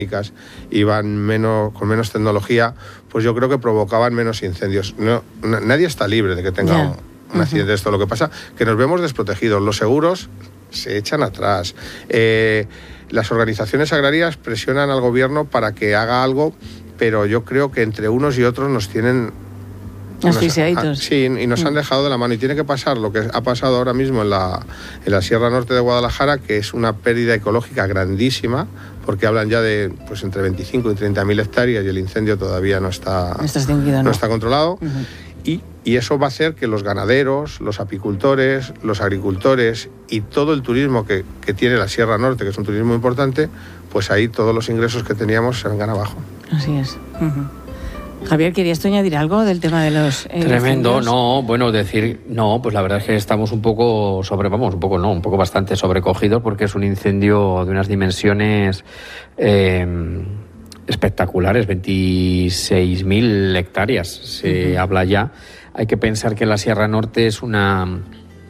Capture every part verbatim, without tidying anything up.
iban menos, con menos tecnología, pues yo creo que provocaban menos incendios. No, no, nadie está libre de que tenga yeah. un, un uh-huh. accidente de esto. Lo que pasa es que nos vemos desprotegidos. Los seguros se echan atrás. Eh, las organizaciones agrarias presionan al gobierno para que haga algo, pero yo creo que entre unos y otros nos tienen... Asfixiaditos. Sí, y nos han dejado de la mano. Y tiene que pasar lo que ha pasado ahora mismo en la, en la Sierra Norte de Guadalajara, que es una pérdida ecológica grandísima, porque hablan ya de pues entre veinticinco y treinta mil hectáreas y el incendio todavía no está, no está, extinguido, no no. está controlado. Uh-huh. Y, y eso va a hacer que los ganaderos, los apicultores, los agricultores y todo el turismo que, que tiene la Sierra Norte, que es un turismo importante, pues ahí todos los ingresos que teníamos se vengan abajo. Así es. Uh-huh. Javier, ¿querías tú añadir algo del tema de los... Eh, Tremendo, incendios? no, bueno, decir, no, pues la verdad es que estamos un poco sobre, vamos, un poco no, un poco bastante sobrecogidos porque es un incendio de unas dimensiones eh, espectaculares, veintiséis mil hectáreas se uh-huh. habla ya. Hay que pensar que la Sierra Norte es una...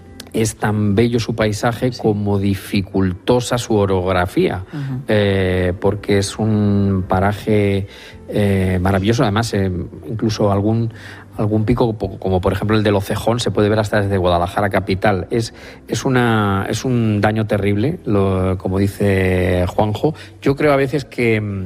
es tan bello su paisaje sí. como dificultosa su orografía, uh-huh. eh, porque es un paraje eh, maravilloso. Además, eh, incluso algún algún pico, como por ejemplo el del Ocejón, se puede ver hasta desde Guadalajara capital. Es, es, una, es un daño terrible, lo, como dice Juanjo. Yo creo a veces que...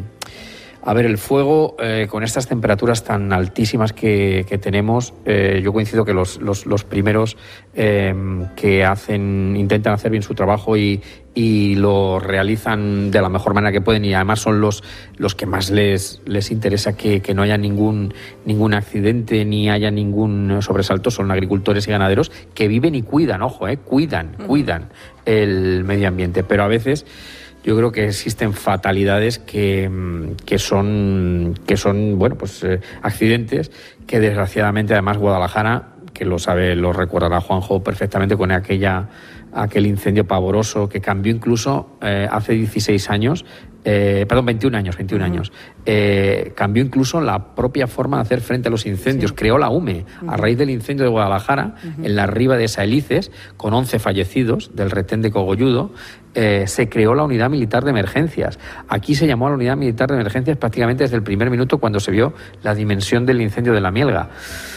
A ver, el fuego, eh, con estas temperaturas tan altísimas que, que tenemos, eh, yo coincido que los, los, los primeros eh, que hacen, intentan hacer bien su trabajo y, y lo realizan de la mejor manera que pueden, y además son los, los que más les, les interesa que, que no haya ningún, ningún accidente ni haya ningún sobresalto, son agricultores y ganaderos que viven y cuidan, ojo, eh, cuidan, uh-huh. cuidan el medio ambiente, pero a veces... Yo creo que existen fatalidades que, que son, que son bueno, pues, eh, accidentes que desgraciadamente, además, Guadalajara, que lo sabe, lo recordará Juanjo perfectamente, con aquella, aquel incendio pavoroso que cambió incluso eh, hace dieciséis años, eh, perdón, veintiún años, veintiún uh-huh. años, eh, cambió incluso la propia forma de hacer frente a los incendios. Sí. Creó la U M E, uh-huh. a raíz del incendio de Guadalajara, uh-huh. en la riba de Saelices, con once fallecidos del retén de Cogolludo, eh, se creó la Unidad Militar de Emergencias. Aquí se llamó a la Unidad Militar de Emergencias prácticamente desde el primer minuto cuando se vio la dimensión del incendio de la Mielga.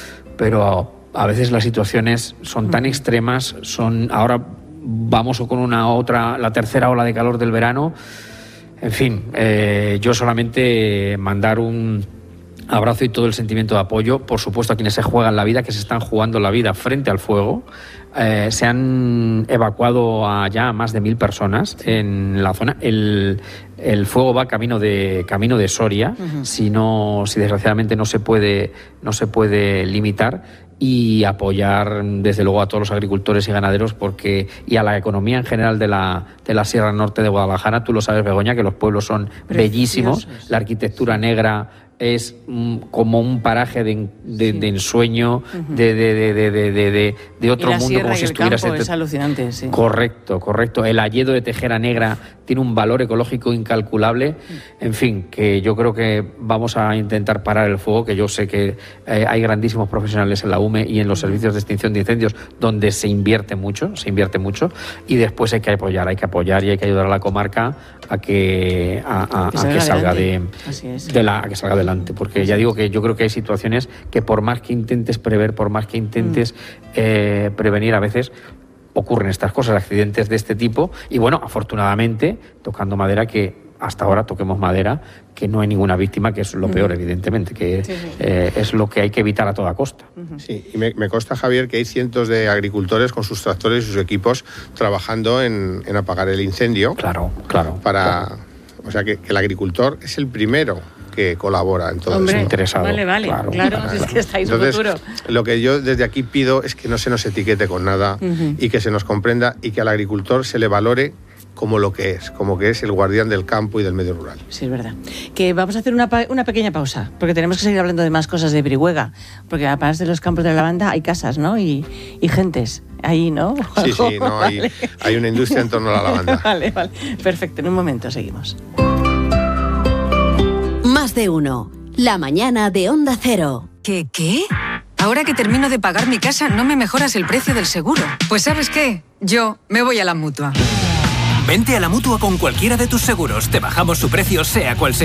Pero a veces las situaciones son tan uh-huh. extremas, son ahora vamos con una otra, la tercera ola de calor del verano. En fin, eh, yo solamente mandar un abrazo y todo el sentimiento de apoyo, por supuesto, a quienes se juegan la vida, que se están jugando la vida frente al fuego. Eh, se han evacuado a ya más de mil personas en la zona. El, el fuego va camino de camino de Soria, uh-huh. si no, si desgraciadamente no se puede, no se puede limitar. Y apoyar desde luego a todos los agricultores y ganaderos porque y a la economía en general de la, de la Sierra Norte de Guadalajara. Tú lo sabes, Begoña, que los pueblos son Preciosos. bellísimos, la arquitectura negra es mm, como un paraje de, de, sí. de ensueño, uh-huh. de, de, de, de, de, de, de otro mundo, como si estuvieras... El campo es alucinante, sí. Correcto, correcto. El hayedo de Tejera Negra tiene un valor ecológico incalculable. En fin, que yo creo que vamos a intentar parar el fuego, que yo sé que eh, hay grandísimos profesionales en la U M E y en los servicios de extinción de incendios donde se invierte mucho, se invierte mucho, y después hay que apoyar, hay que apoyar y hay que ayudar a la comarca a que, a, a, que, a que salga de, es. de la, a que salga adelante, porque ya digo que yo creo que hay situaciones que por más que intentes prever, por más que intentes mm. eh, prevenir, a veces ocurren estas cosas, accidentes de este tipo, y bueno, afortunadamente, tocando madera, que hasta ahora toquemos madera, que no hay ninguna víctima, que es lo peor, uh-huh. evidentemente, que sí, sí. Eh, es lo que hay que evitar a toda costa. Uh-huh. Sí, y me, me consta, Javier, que hay cientos de agricultores con sus tractores y sus equipos trabajando en, en apagar el incendio. Claro, claro. Para, claro. O sea, que, que el agricultor es el primero que colabora en todo Hombre, eso. Interesado. Vale, vale, claro, claro, claro. Es que estáis Entonces, futuro. Lo que yo desde aquí pido es que no se nos etiquete con nada uh-huh. y que se nos comprenda y que al agricultor se le valore como lo que es, como que es el guardián del campo y del medio rural. Sí, es verdad. Que vamos a hacer una, una pequeña pausa, porque tenemos que seguir hablando de más cosas de Brihuega, porque además de los campos de lavanda hay casas, ¿no? Y, y gentes ahí, ¿no? Sí, sí, no, hay, vale. hay una industria en torno a la lavanda. Vale, vale. Perfecto, en un momento seguimos. Más de uno. La mañana de Onda Cero. ¿Qué, qué? Ahora que termino de pagar mi casa, ¿no me mejoras el precio del seguro? Pues ¿sabes qué? Yo me voy a la Mutua. Vente a la Mutua con cualquiera de tus seguros. Te bajamos su precio, sea cual sea.